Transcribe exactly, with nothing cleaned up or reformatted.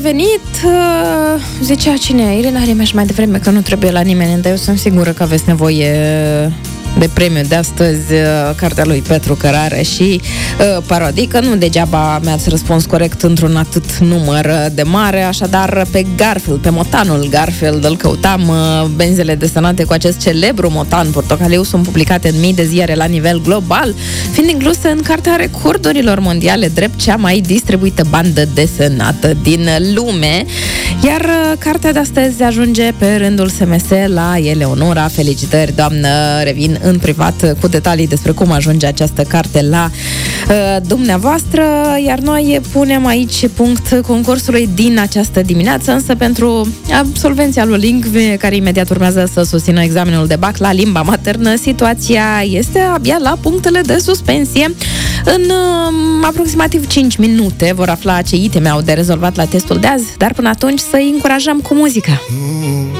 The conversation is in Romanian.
Venit, uh, zicea cine? Irina Rimeș mai devreme că nu trebuie la nimeni, dar eu sunt sigură că aveți nevoie de premiu de astăzi, uh, cartea lui Petru Cărare și uh, parodii, că nu degeaba mi-ați răspuns corect într-un atât număr de mare, așadar pe Garfield, pe motanul Garfield îl căutam. Uh, benzile desenate cu acest celebru motan portocaliu sunt publicate în mii de ziare la nivel global, fiind incluse în cartea recordurilor mondiale drept cea mai distribuită bandă desenată din lume, iar uh, cartea de astăzi ajunge pe rândul S M S la Eleonora. Felicitări, doamnă, revin în privat cu detalii despre cum ajunge această carte la uh, dumneavoastră, iar noi punem aici punct concursului din această dimineață, însă pentru absolvenția lui Lingve, care imediat urmează să susțină examenul de bac la limba maternă, situația este abia la punctele de suspensie. În uh, aproximativ cinci minute vor afla ce iteme au de rezolvat la testul de azi, dar până atunci să-i încurajăm cu muzica.